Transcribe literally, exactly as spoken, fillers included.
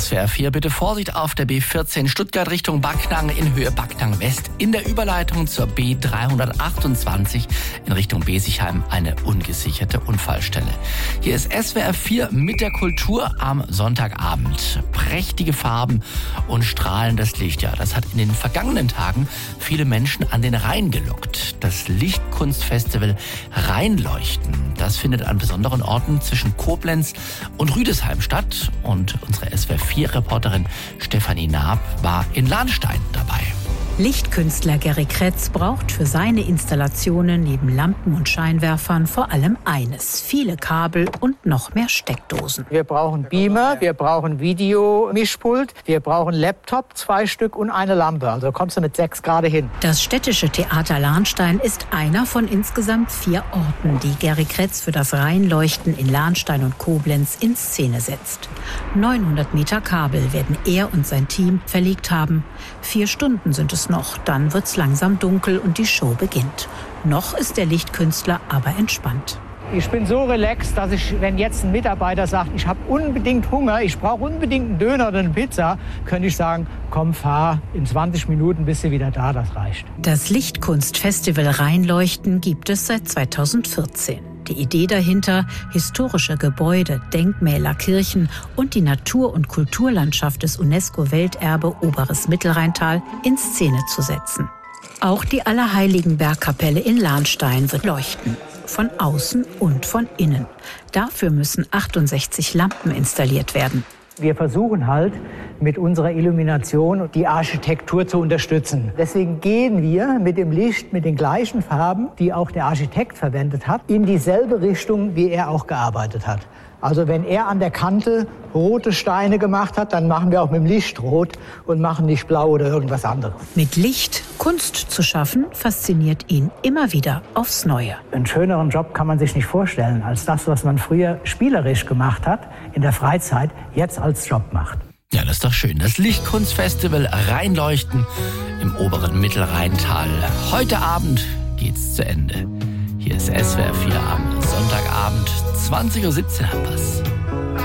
S W R vier, bitte Vorsicht auf der B vierzehn Stuttgart Richtung Backnang in Höhe Backnang West. In der Überleitung zur B dreihundertachtundzwanzig in Richtung Besigheim eine ungesicherte Unfallstelle. Hier ist S W R vier mit der Kultur am Sonntagabend. Prächtige Farben und strahlendes Licht. Ja, das hat in den vergangenen Tagen viele Menschen an den Rhein gelockt. Das Lichtkunstfestival Rheinleuchten, das findet an besonderen Orten zwischen Koblenz und Rüdesheim statt. Und unsere S W R vier Reporterin Stefanie Naab war in Lahnstein dabei. Lichtkünstler Gerry Kretz braucht für seine Installationen neben Lampen und Scheinwerfern vor allem eines: viele Kabel und noch mehr Steckdosen. Wir brauchen Beamer, wir brauchen Videomischpult, wir brauchen Laptop, zwei Stück und eine Lampe. Also kommst du mit sechs gerade hin. Das städtische Theater Lahnstein ist einer von insgesamt vier Orten, die Gerry Kretz für das Rheinleuchten in Lahnstein und Koblenz in Szene setzt. neunhundert Meter Kabel werden er und sein Team verlegt haben. Vier Stunden sind es noch, dann wird's langsam dunkel und die Show beginnt. Noch ist der Lichtkünstler aber entspannt. Ich bin so relaxed, dass ich, wenn jetzt ein Mitarbeiter sagt, ich habe unbedingt Hunger, ich brauche unbedingt einen Döner oder eine Pizza, könnte ich sagen, komm, fahr, in zwanzig Minuten bist du wieder da, das reicht. Das Lichtkunstfestival Rheinleuchten gibt es seit zweitausendvierzehn. Die Idee dahinter, historische Gebäude, Denkmäler, Kirchen und die Natur- und Kulturlandschaft des UNESCO-Welterbe Oberes Mittelrheintal in Szene zu setzen. Auch die Allerheiligenbergkapelle in Lahnstein wird leuchten. Von außen und von innen. Dafür müssen achtundsechzig Lampen installiert werden. Wir versuchen halt mit unserer Illumination die Architektur zu unterstützen. Deswegen gehen wir mit dem Licht, mit den gleichen Farben, die auch der Architekt verwendet hat, in dieselbe Richtung, wie er auch gearbeitet hat. Also wenn er an der Kante rote Steine gemacht hat, dann machen wir auch mit dem Licht rot und machen nicht blau oder irgendwas anderes. Mit Licht Kunst zu schaffen, fasziniert ihn immer wieder aufs Neue. Einen schöneren Job kann man sich nicht vorstellen, als das, was man früher spielerisch gemacht hat, in der Freizeit, jetzt als Job macht. Ja, das ist doch schön. Das Lichtkunstfestival Rheinleuchten im oberen Mittelrheintal. Heute Abend geht's zu Ende. Hier ist S W R vier am Sonntagabend, zwanzig Uhr siebzehn haben wir's.